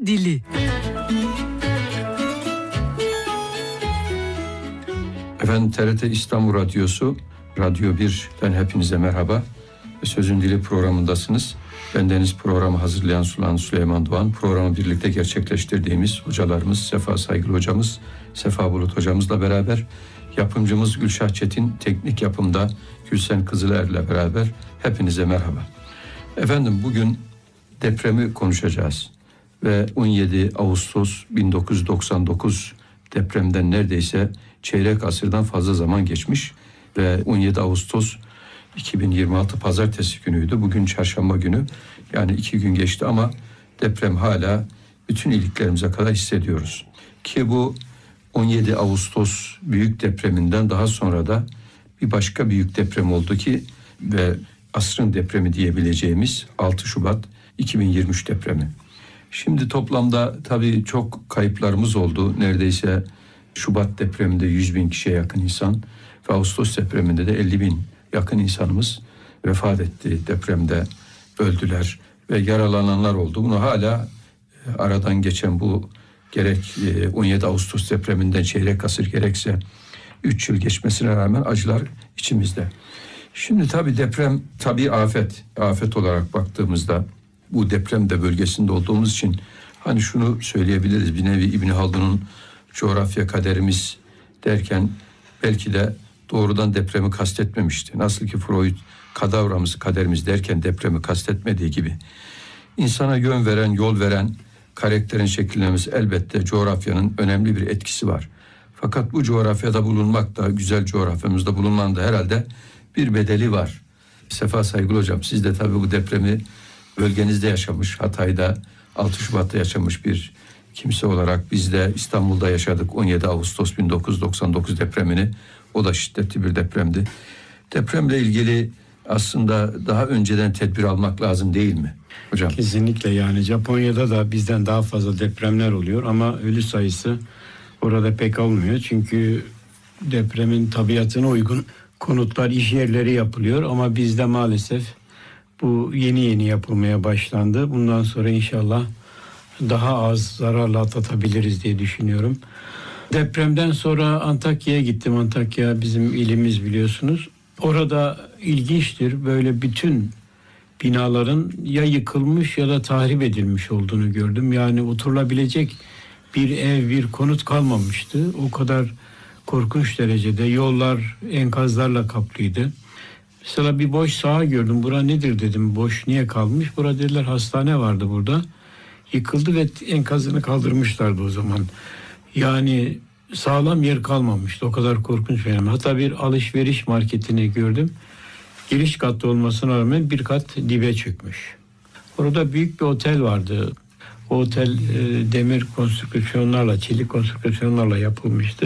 dili. Efendim, TRT İstanbul Radyosu, Radyo 1'den hepinize merhaba. Sözün Dili programındasınız. Bendeniz programı hazırlayan Sulan Süleyman Doğan. Programı birlikte gerçekleştirdiğimiz hocalarımız, Sefa Saygılı hocamız, Sefa Bulut hocamızla beraber, yapımcımız Gülşah Çetin, teknik yapımda Gülsen Kızıler'le beraber hepinize merhaba. Efendim, bugün depremi konuşacağız ve 17 Ağustos 1999 depremden neredeyse çeyrek asırdan fazla zaman geçmiş ve 17 Ağustos 2026 Pazartesi günüydü. Bugün Çarşamba günü, yani 2 gün geçti ama deprem hala bütün iliklerimize kadar hissediyoruz. Ki bu 17 Ağustos büyük depreminden daha sonra da bir başka büyük deprem oldu ki ve asrın depremi diyebileceğimiz 6 Şubat 2023 depremi. Şimdi toplamda tabii çok kayıplarımız oldu. Neredeyse Şubat depreminde 100.000 kişiye yakın insan ve Ağustos depreminde de 50.000 yakın insanımız vefat etti. Depremde öldüler ve yaralananlar oldu. Bunu hala aradan geçen bu gerek 17 Ağustos depreminden çeyrek asır gerekse 3 yıl geçmesine rağmen acılar içimizde. Şimdi tabii deprem tabii afet olarak baktığımızda bu depremde bölgesinde olduğumuz için hani şunu söyleyebiliriz, bir nevi İbn Haldun'un coğrafya kaderimiz derken belki de doğrudan depremi kastetmemişti. Nasıl ki Freud kadavramız kaderimiz derken depremi kastetmediği gibi insana yön veren, yol veren karakterin şekillenmesi elbette coğrafyanın önemli bir etkisi var. Fakat bu coğrafyada bulunmak da, güzel coğrafyamızda bulunmanın da herhalde bir bedeli var. Sefa Saygılı hocam, siz de tabii bu depremi bölgenizde yaşamış, Hatay'da 6 Şubat'ta yaşamış bir kimse olarak biz de İstanbul'da yaşadık 17 Ağustos 1999 depremini. O da şiddetli bir depremdi. Depremle ilgili aslında daha önceden tedbir almak lazım değil mi hocam? Kesinlikle, yani Japonya'da da bizden daha fazla depremler oluyor ama ölü sayısı orada pek olmuyor. Çünkü depremin tabiatına uygun konutlar, iş yerleri yapılıyor ama bizde maalesef bu yeni yapılmaya başlandı. Bundan sonra inşallah daha az zararla atlatabiliriz diye düşünüyorum. Depremden sonra Antakya'ya gittim. Antakya bizim ilimiz, biliyorsunuz. Orada ilginçtir, böyle bütün binaların ya yıkılmış ya da tahrip edilmiş olduğunu gördüm. Yani oturulabilecek bir ev, bir konut kalmamıştı. O kadar korkunç derecede yollar enkazlarla kaplıydı. Mesela bir boş saha gördüm. Bura nedir dedim. Boş niye kalmış? Bura dediler hastane vardı burada. Yıkıldı ve enkazını kaldırmışlardı o zaman. Yani sağlam yer kalmamıştı. O kadar korkunç bir yer. Hatta bir alışveriş marketini gördüm. Giriş katta olmasına rağmen bir kat dibe çökmüş. Orada büyük bir otel vardı. O otel demir konstrüksiyonlarla, çelik konstrüksiyonlarla yapılmıştı.